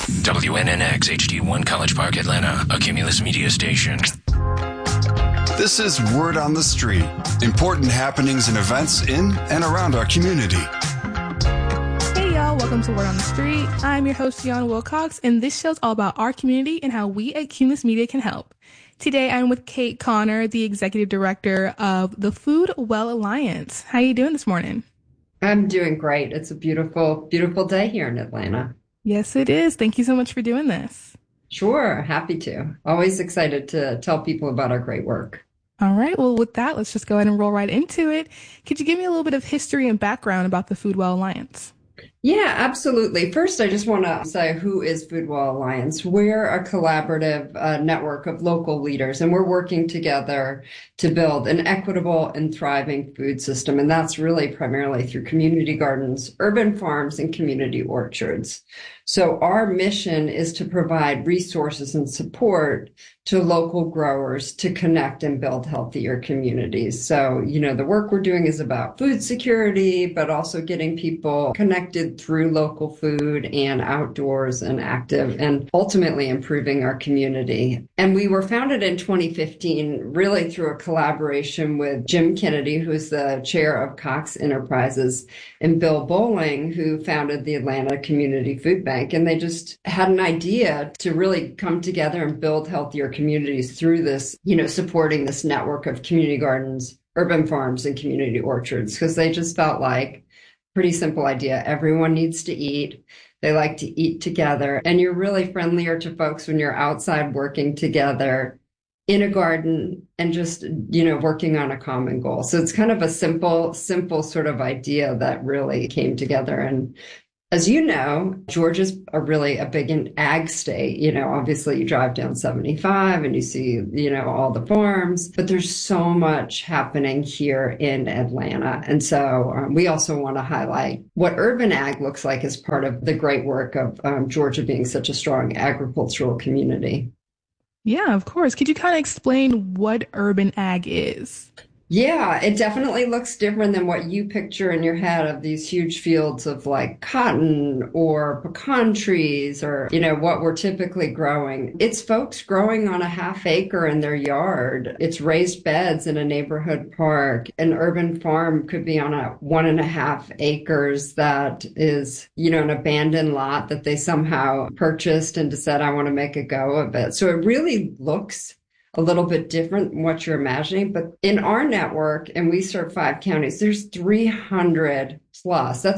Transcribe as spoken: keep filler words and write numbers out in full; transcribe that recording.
W N N X H D one College Park, Atlanta, a Cumulus Media station. This is Word on the Street. Important happenings and events in and around our community. Hey y'all, welcome to Word on the Street. I'm your host, Jan Wilcox, and this show's all about our community and how we at Cumulus Media can help. Today, I'm with Kate Connor, the Executive Director of the Food Well Alliance. How are you doing this morning? I'm doing great. It's a beautiful, beautiful day here in Atlanta. Yes, it is. Thank you so much for doing this. Sure, happy to. Always excited to tell people about our great work. All right. Well, with that, let's just go ahead and roll right into it. Could you give me a little bit of history and background about the Food Well Alliance? Yeah, absolutely. First, I just want to say, who is Food Well Alliance? We're a collaborative uh, network of local leaders, and we're working together to build an equitable and thriving food system. And that's really primarily through community gardens, urban farms, and community orchards. So our mission is to provide resources and support to local growers to connect and build healthier communities. So, you know, the work we're doing is about food security, but also getting people connected through local food and outdoors and active, and ultimately improving our community. And we were founded in twenty fifteen, really through a collaboration with Jim Kennedy, who's the chair of Cox Enterprises, and Bill Bowling, who founded the Atlanta Community Food Bank. And they just had an idea to really come together and build healthier communities through this, you know, supporting this network of community gardens, urban farms, and community orchards, because they just felt like, pretty simple idea, everyone needs to eat. They like to eat together, and you're really friendlier to folks when you're outside working together in a garden and just, you know, working on a common goal. So it's kind of a simple, simple sort of idea that really came together. And as you know, Georgia's a really a big ag state. You know, obviously you drive down seventy-five and you see, you know, all the farms, but there's so much happening here in Atlanta. And so um, we also want to highlight what urban ag looks like as part of the great work of um, Georgia being such a strong agricultural community. Yeah, of course. Could you kind of explain what urban ag is? Yeah, it definitely looks different than what you picture in your head of these huge fields of like cotton or pecan trees or, you know, what we're typically growing. It's folks growing on a half acre in their yard. It's raised beds in a neighborhood park. An urban farm could be on a one and a half acres that is, you know, an abandoned lot that they somehow purchased and decided, I want to make a go of it. So it really looks a little bit different than what you're imagining. But in our network, and we serve five counties, there's three hundred plus. That's